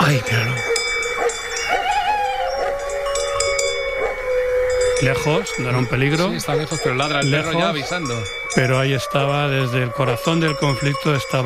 Ay, míralo. Lejos, no era un peligro. Sí, está lejos, pero ladra el perro ya avisando. Pero ahí estaba, desde el corazón del conflicto estaba